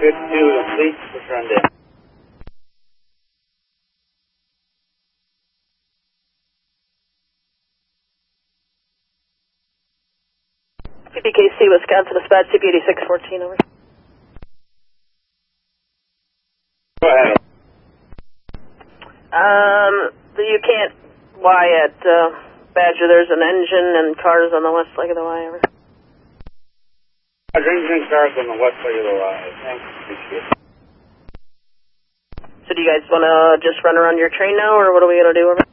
Good to the fleet was run down. PPKC, Wisconsin, dispatch CP8614, over. Go ahead. You can't Y at Badger. There's an engine and cars on the west leg of the Y, over. Engine and cars on the west side of the line. Thanks, appreciate it. So do you guys want to just run around your train now, or what are we going to do, over?